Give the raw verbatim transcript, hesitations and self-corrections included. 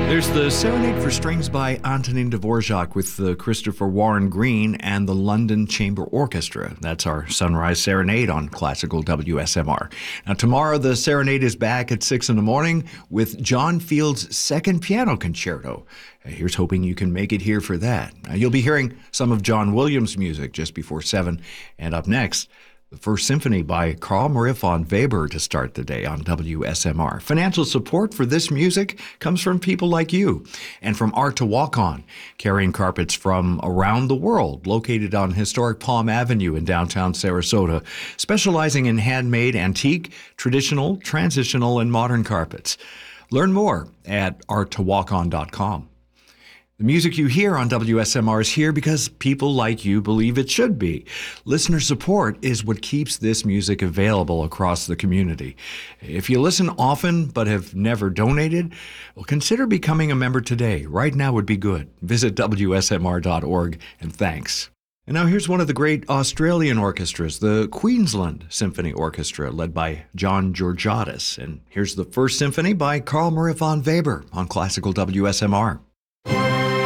There's the Serenade for Strings by Antonin Dvorak with the Christopher Warren Green and the London Chamber Orchestra. That's our Sunrise Serenade on Classical W S M R. Now, tomorrow the Serenade is back at six in the morning with John Field's Second Piano Concerto. Here's hoping you can make it here for that. Now, you'll be hearing some of John Williams' music just before seven. And up next, the First Symphony by Carl Maria von Weber to start the day on W S M R. Financial support for this music comes from people like you and from Art to Walk On, carrying carpets from around the world, located on historic Palm Avenue in downtown Sarasota, specializing in handmade, antique, traditional, transitional, and modern carpets. Learn more at art to walk on dot com. The music you hear on W S M R is here because people like you believe it should be. Listener support is what keeps this music available across the community. If you listen often but have never donated, well, consider becoming a member today. Right now would be good. Visit W S M R dot org, and thanks. And now here's one of the great Australian orchestras, the Queensland Symphony Orchestra, led by John Georgiadis. And here's the First Symphony by Carl Maria von Weber on Classical W S M R.